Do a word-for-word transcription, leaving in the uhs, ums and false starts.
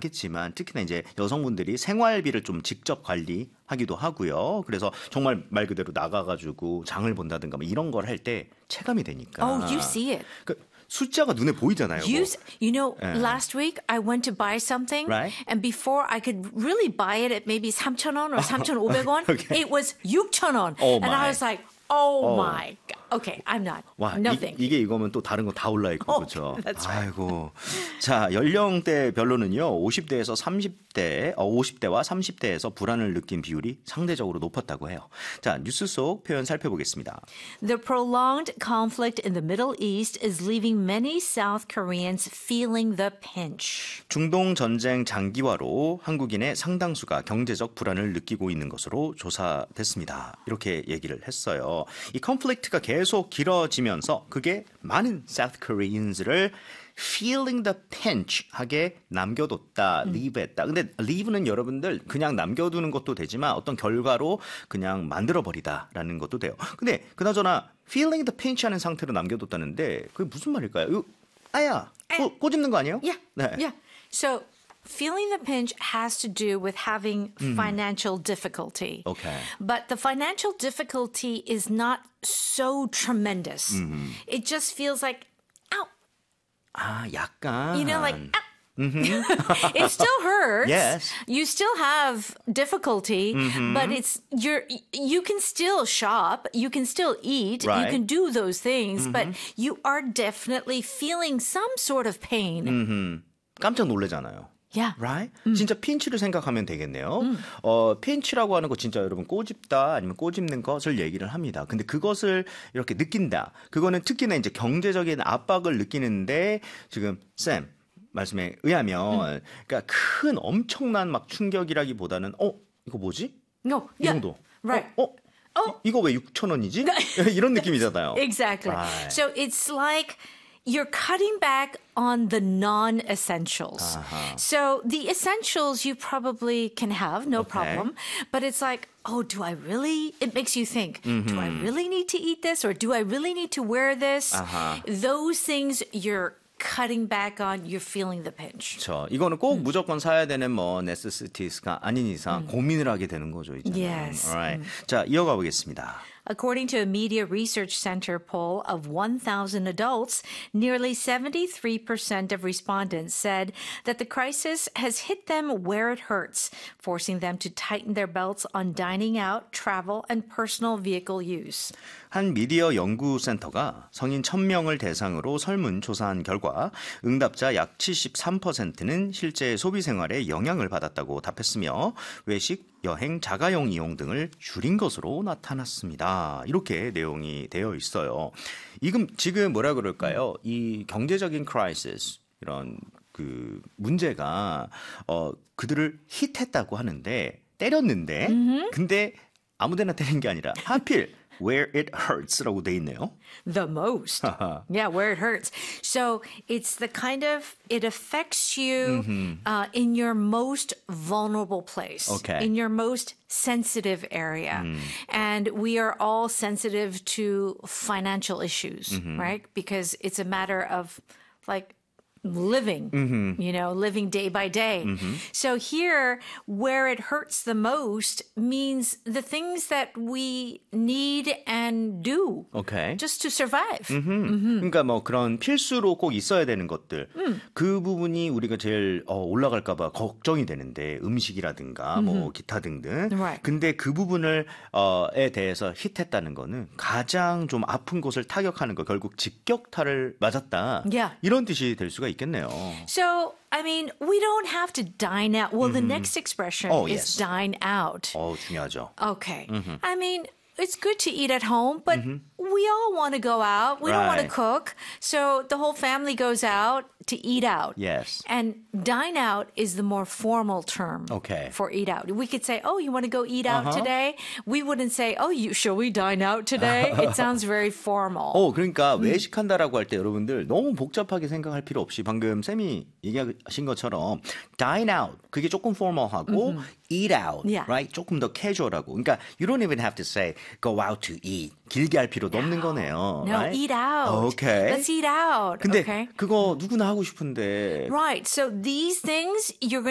많겠지만 특히나 이제 여성분들이 생활비를 좀 직접 관리하기도 하고요. 그래서 정말 말 그대로 나가가지고 장을 본다든가 뭐 이런 걸 할 때 체감이 되니까. Oh, you see it. 그 숫자가 눈에 보이잖아요. You, 뭐. you know, 예. last week I went to buy something, Right. and before I could really buy it at maybe 삼천 원 or 삼천오백 원, Okay. it was 육천 원. Oh and my. I was like, oh, Oh. my God. Okay, I'm not. 와, Nothing. 이, 게 이거면 또 다른 거 다 올라 있고 Oh, 그렇죠. that's right. 아이고. 자, 연령대별로는요. 오십 대에서 삼십 대, 어, 오십 대와 삼십 대에서 불안을 느낀 비율이 상대적으로 높았다고 해요. 자, 뉴스 속 표현 살펴보겠습니다. The prolonged conflict in the Middle East is leaving many South Koreans feeling the pinch. 중동 전쟁 장기화로 한국인의 상당수가 경제적 불안을 느끼고 있는 것으로 조사됐습니다. 이렇게 얘기를 했어요. 이 컨플릭트가 계속 길어지면서 그게 많은 South Koreans를 feeling the pinch 하게 남겨뒀다, leave 했다. 근데 leave는 여러분들 그냥 남겨두는 것도 되지만 어떤 결과로 그냥 만들어버리다라는 것도 돼요. 근데 그나저나 feeling the pinch 하는 상태로 남겨뒀다는데 그게 무슨 말일까요? 이거, 아야, 꼬, 꼬집는 거 아니에요? Yeah. 네. Yeah. So feeling the pinch has to do with having financial difficulty. Okay. But the financial difficulty is not so tremendous. It just feels like, ow. 아, 약간. You know, like, ow. It still hurts. Yes. You still have difficulty, but it's you're you can still shop, you can still eat, Right. you can do those things, but you are definitely feeling some sort of pain. 깜짝 놀라잖아요. Yeah. Right? 진짜 핀치를 생각하면 되겠네요. 어, 핀치라고 하는 거 진짜 여러분 꼬집다 아니면 꼬집는 것을 얘기를 합니다. 근데 그것을 이렇게 느낀다. 그거는 특히나 이제 경제적인 압박을 느끼는데 지금 쌤 말씀에 의하면 그러니까 큰 엄청난 막 충격이라기보다는 어, 이거 뭐지? No. 이 Yeah. 정도. Right. 어? 어? 이, 이거 왜 육천 원이지? 이런 느낌이잖아요. Exactly. Right. So it's like you're cutting back on the non-essentials. Uh-huh. So the essentials you probably can have, no Okay. problem. But it's like, oh, do I really? It makes you think, do I really need to eat this? Or do I really need to wear this? Uh-huh. Those things you're cutting back on, you're feeling the pinch. 그렇죠. 이거는 꼭 무조건 사야 되는 뭐 necessities가 아닌 이상 고민을 하게 되는 거죠, 이제. Yes. Alright. 자, 이어가 보겠습니다. According to a Media Research Center poll of one thousand adults, nearly seventy-three percent of respondents said that the crisis has hit them where it hurts, forcing them to tighten their belts on dining out, travel, and personal vehicle use. 한 미디어 연구센터가 성인 천 명을 대상으로 설문조사한 결과 응답자 약 칠십삼 퍼센트는 실제 소비 생활에 영향을 받았다고 답했으며 외식, 여행, 자가용 이용 등을 줄인 것으로 나타났습니다. 이렇게 내용이 되어 있어요. 지금, 지금 뭐라 그럴까요? 이 경제적인 크라이시스, 이런 그 문제가 어, 그들을 히트했다고 하는데 때렸는데 근데 아무데나 때린 게 아니라 하필 where it hurts라고 돼 있네요. The most. Yeah, where it hurts. So it's the kind of, it affects you uh, in your most vulnerable place, Okay. in your most sensitive area. And we are all sensitive to financial issues, right? Because it's a matter of like, living, mm-hmm. you know, living day by day. Mm-hmm. So here, where it hurts the most means the things that we need and do Okay. just to survive. 음. 그러니까 뭐 그런 필수로 꼭 있어야 되는 것들 음. 그 부분이 우리가 제일 어, 올라갈까 봐 걱정이 되는데 음식이라든가 음. 뭐 기타 등등 Right. 근데 그 부분을 어, 에 대해서 히트했다는 거는 가장 좀 아픈 곳을 타격하는 거 결국 직격탄을 맞았다 Yeah. 이런 뜻이 될 수가 있겠네요. So, I mean, we don't have to dine out. Well, the next expression Oh, is yes. dine out. 어, 중요하죠. Okay. I mean, it's good to eat at home, but we all want to go out. We don't want to Right. cook. So the whole family goes out to eat out. Yes. And dine out is the more formal term Okay. for eat out. We could say, oh, you want to go eat out Uh-huh. today? We wouldn't say, oh, you, shall we dine out today? It sounds very formal. 어, 그러니까 외식한다라고 할 때 여러분들 너무 복잡하게 생각할 필요 없이 방금 쌤이 얘기하신 것처럼 dine out 그게 조금 formal하고 eat out, Yeah. right? 조금 더 casual하고. 그러니까 you don't even have to say go out to eat. 길게 할 필요도 없는 거네요. No, right? eat out. Okay. Let's eat out. 근데 okay? 그거 누구나 하고 싶은데 Right. So these things you're